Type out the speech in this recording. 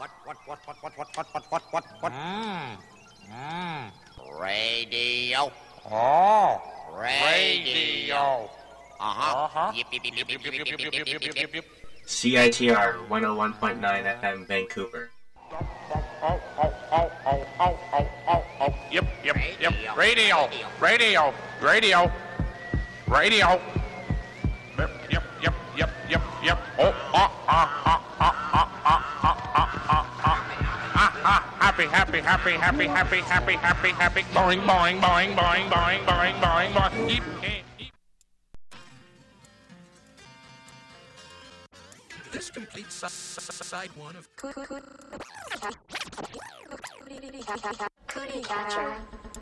What? Radio. Oh, Radio. Yip, yip, yip, yip, yip, yip, yip, yip, yip, yip, yip, yip. CITR 101.9 FM Vancouver. Yep. Radio. Yep. Oh, happy. Boing. Yep. This completes side one of Cootie Catcher.